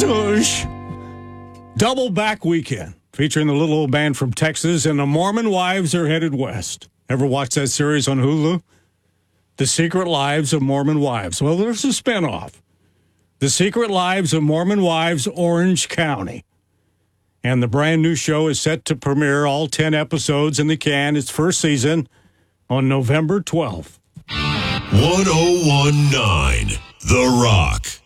Tush. Double back weekend featuring the little old band from Texas, and the Mormon wives are headed west. Ever watch that series on Hulu? The Secret Lives of Mormon Wives. Well, there's a spinoff. The Secret Lives of Mormon Wives, Orange County. And the brand new show is set to premiere, all 10 episodes in the can, its first season, on November 12th. 1019 The Rock.